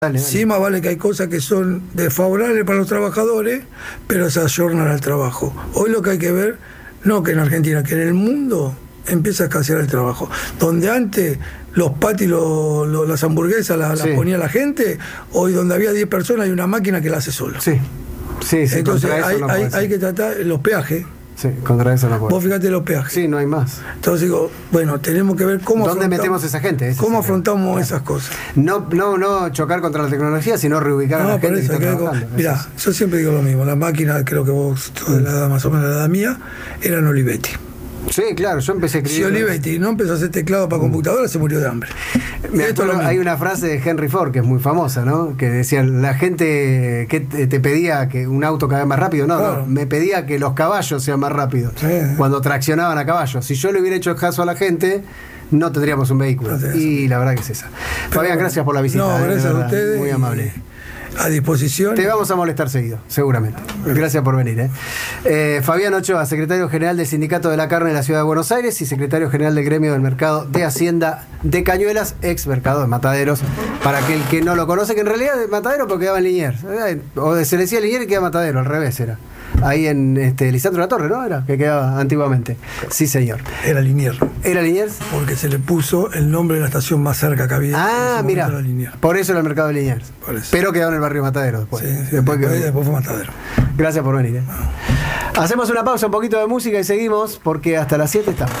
Dale. Sí, más vale que hay cosas que son desfavorables para los trabajadores, pero se ayornan al trabajo. Hoy lo que hay que ver, no que en Argentina, que en el mundo empieza a escasear el trabajo. Donde antes los patis, las hamburguesas las ponía la gente, hoy donde había 10 personas hay una máquina que la hace sola. Sí. Entonces hay que tratar los peajes. Sí, contra eso no puedo. Vos fíjate los peajes. Sí, no hay más. Entonces digo, bueno, tenemos que ver cómo ¿dónde metemos esa gente? ¿Cómo afrontamos esas cosas? No chocar contra la tecnología, sino reubicar a la gente. Mirá, yo siempre digo lo mismo. La máquina, creo que vos, toda la edad más o menos la edad mía, eran Olivetti. Sí, claro, yo empecé a escribir. Si Olivetti no empezó a hacer teclado para computadora, se murió de hambre. Hay una frase de Henry Ford que es muy famosa, ¿no? Que decía, la gente que te pedía que un auto cada vez más rápido, no, me pedía que los caballos sean más rápidos, cuando traccionaban a caballos. Si yo le hubiera hecho caso a la gente, no tendríamos un vehículo. Y la verdad que es esa. Fabián, gracias por la visita. No, gracias a ustedes. Muy amable. A disposición. Te vamos a molestar seguido, seguramente. Gracias por venir. Fabián Ochoa, secretario general del Sindicato de la Carne de la Ciudad de Buenos Aires y secretario general del Gremio del Mercado de Hacienda de Cañuelas, ex mercado de Mataderos. Para aquel que no lo conoce, que en realidad es Matadero porque quedaba en Liniers. O se le decía Liniers y queda Matadero, al revés era. Ahí en Lisandro La Torre, ¿no? Era que quedaba antiguamente. Sí, señor. Era Liniers. ¿Era Liniers? Porque se le puso el nombre de la estación más cerca que había. Ah, mira. Por eso era el mercado de Liniers. Pero quedó en el barrio Matadero después. Sí, después fue Matadero. Gracias por venir. Hacemos una pausa, un poquito de música y seguimos porque hasta las 7 estamos.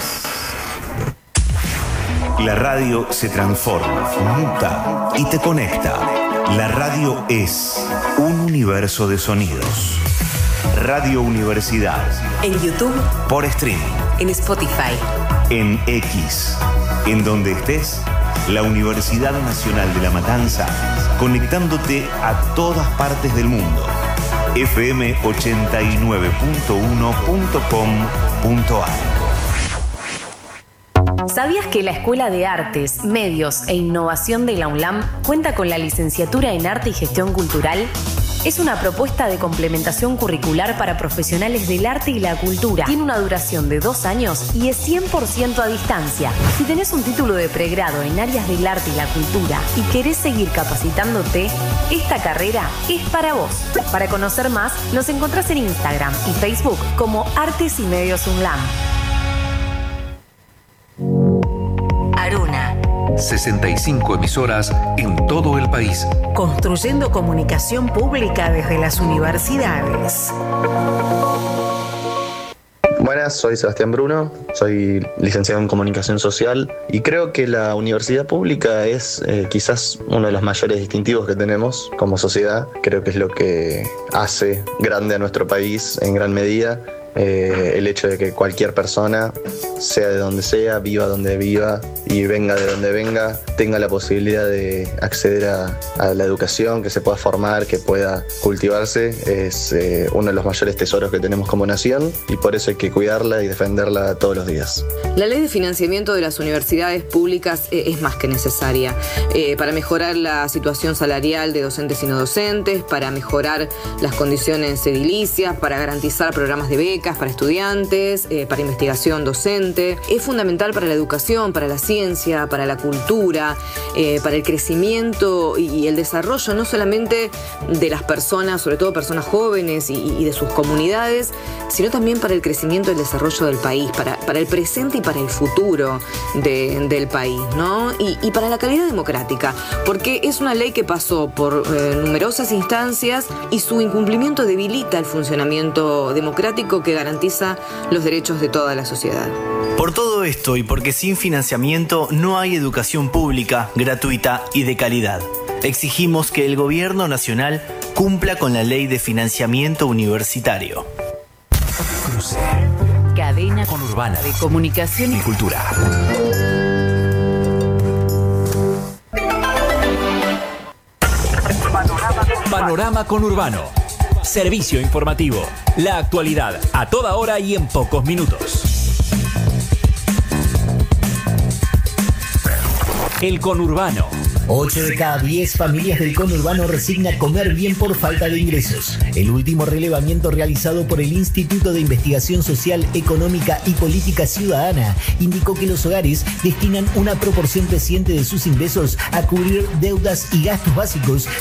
La radio se transforma, muta y te conecta. La radio es un universo de sonidos. Radio Universidad. En YouTube. Por streaming. En Spotify. En X. En donde estés, la Universidad Nacional de La Matanza, conectándote a todas partes del mundo. FM 89.1.com.ar. ¿Sabías que la Escuela de Artes, Medios e Innovación de la UNLAM cuenta con la licenciatura en Arte y Gestión Cultural? Es una propuesta de complementación curricular para profesionales del arte y la cultura. Tiene una duración de 2 años y es 100% a distancia. Si tenés un título de pregrado en áreas del arte y la cultura y querés seguir capacitándote, esta carrera es para vos. Para conocer más, nos encontrás en Instagram y Facebook como Artes y Medios UNLAM. Aruna. 65 emisoras en todo el país. Construyendo comunicación pública desde las universidades. Buenas, soy Sebastián Bruno, soy licenciado en Comunicación Social y creo que la universidad pública es quizás uno de los mayores distintivos que tenemos como sociedad. Creo que es lo que hace grande a nuestro país en gran medida. El hecho de que cualquier persona, sea de donde sea, viva donde viva y venga de donde venga, tenga la posibilidad de acceder a la educación, que se pueda formar, que pueda cultivarse, es uno de los mayores tesoros que tenemos como nación y por eso hay que cuidarla y defenderla todos los días. La ley de financiamiento de las universidades públicas es más que necesaria para mejorar la situación salarial de docentes y no docentes, para mejorar las condiciones edilicias, para garantizar programas de becas para estudiantes, para investigación docente. Es fundamental para la educación, para la ciencia, para la cultura, para el crecimiento y el desarrollo no solamente de las personas, sobre todo personas jóvenes y de sus comunidades, sino también para el crecimiento y el desarrollo del país, para el presente y para el futuro del país, ¿no? Y para la calidad democrática, porque es una ley que pasó por numerosas instancias y su incumplimiento debilita el funcionamiento democrático que garantiza los derechos de toda la sociedad. Por todo esto y porque sin financiamiento no hay educación pública, gratuita y de calidad, exigimos que el Gobierno Nacional cumpla con la Ley de Financiamiento Universitario. Cruce. Cadena conurbana de comunicación y cultura. Panorama conurbano. Servicio informativo. La actualidad a toda hora y en pocos minutos. El conurbano. 8 de cada 10 familias del conurbano resigna comer bien por falta de ingresos. El último relevamiento realizado por el Instituto de Investigación Social, Económica y Política Ciudadana indicó que los hogares destinan una proporción creciente de sus ingresos a cubrir deudas y gastos básicos